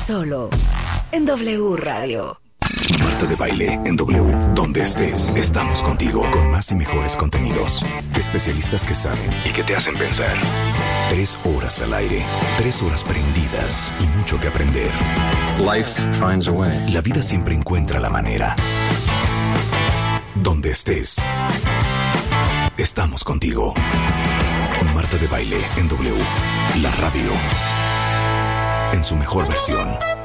Solo en W Radio. Marta de Baile en W. Donde estés, estamos contigo con más y mejores contenidos. Especialistas que saben y que te hacen pensar. 3 horas al aire, 3 horas prendidas y mucho que aprender. Life finds a way. La vida siempre encuentra la manera. Donde estés, estamos contigo. Marta de Baile en W. La radio en su mejor versión.